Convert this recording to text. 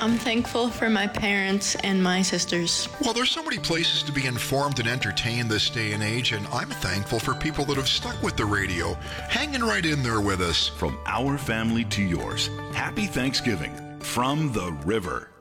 I'm thankful for my parents and my sisters. Well, there's so many places to be informed and entertained this day and age, and I'm thankful for people that have stuck with the radio, hanging right in there with us. From our family to yours, happy Thanksgiving from The River.